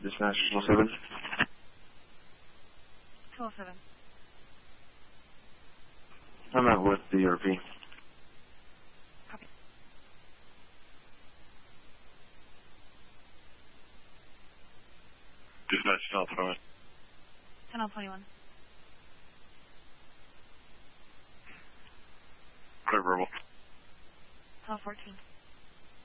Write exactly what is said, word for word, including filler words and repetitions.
Dispatch two oh seven. two oh seven. I'm out with the E R P. Copy. Dispatch South Front. ten twenty-one. Clear verbal. ten fourteen.